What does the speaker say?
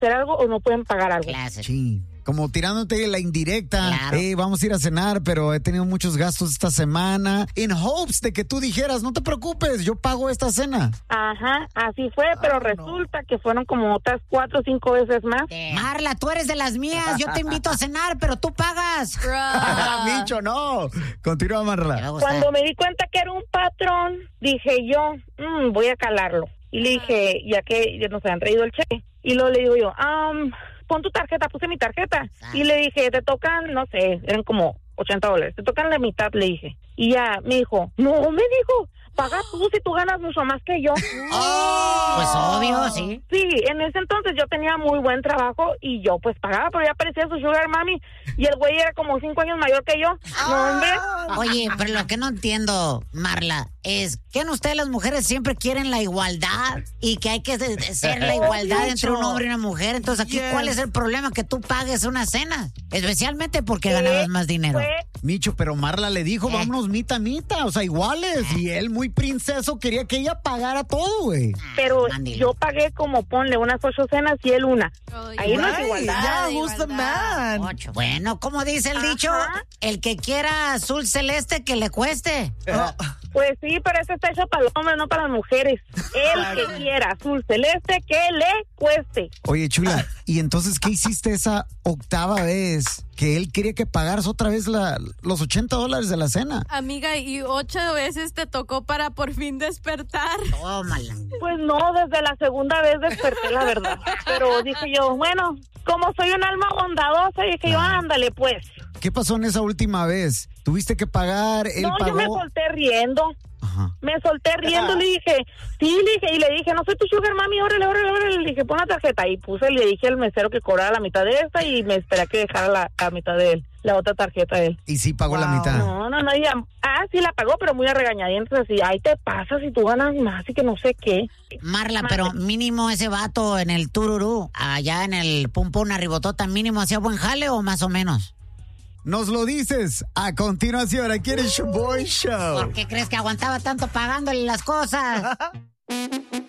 hacer algo o no pueden pagar algo. Sí. Como tirándote la indirecta. Claro. Vamos a ir a cenar, pero he tenido muchos gastos esta semana. In hopes de que tú dijeras, no te preocupes, yo pago esta cena. Ajá, así fue, pero resulta que fueron como otras 4 o 5 veces más. Marla, tú eres de las mías. Yo te invito a cenar, pero tú pagas. Micho, no. Continúa, Marla. Cuando me di cuenta que era un patrón, dije yo, voy a calarlo. Y le dije, ya que ya nos habían traído el cheque. Y luego le digo yo, pon tu tarjeta, puse mi tarjeta. Y le dije, te tocan, no sé, eran como $80. Te tocan la mitad, le dije. Y ya me dijo, no, me dijo, paga tú si tú ganas mucho más que yo. Pues obvio, sí. Sí, en ese entonces yo tenía muy buen trabajo y yo pues pagaba, pero ya parecía su sugar mami. Y el güey era como 5 años mayor que yo. No, hombre. Oye, pero lo que no entiendo, Marla, es que en ustedes las mujeres siempre quieren la igualdad y que hay que ser la igualdad entre un hombre y una mujer. Entonces aquí, ¿cuál es el problema? Que tú pagues una cena, especialmente porque ganabas más dinero. Micho, pero Marla le dijo, vámonos mita, o sea, iguales. Y él, muy princeso, quería que ella pagara todo, güey. Pero yo pagué como, ponle, unas 8 cenas y él una. Ahí no es igualdad. Yeah, who's the man? 8. Bueno, como dice el dicho, el que quiera azul celeste, que le cueste. Pues sí, pero eso está hecho para los hombres, no para las mujeres. El que quiera azul celeste, que le cueste. Oye, chula, ¿y entonces qué hiciste esa octava vez? Que él quería que pagaras otra vez los $80 de la cena. Amiga, y 8 veces te tocó para por fin despertar. Tómala. Pues no, desde la segunda vez desperté, la verdad. Pero dije yo, bueno, como soy un alma bondadosa, dije yo, ándale, pues. ¿Qué pasó en esa última vez? ¿Tuviste que pagar? ¿Él pagó? Yo me solté riendo. Ajá. Me solté riendo, le dije, y le dije, no soy tu sugar mami, órale, le dije, pon la tarjeta, y le dije al mesero que cobrara la mitad de esta, y me esperé a que dejara la mitad de él, la otra tarjeta de él. ¿Y sí pagó la mitad? No, ya, sí la pagó, pero muy a regañadientes, así, ahí te pasa si tú ganas más y que no sé qué. Marla, pero mínimo ese vato en el tururú, allá en el pum pum arribotota, mínimo hacía buen jale o más o menos. Nos lo dices a continuación aquí en el Show Boy Show. ¿Por qué crees que aguantaba tanto pagándole las cosas?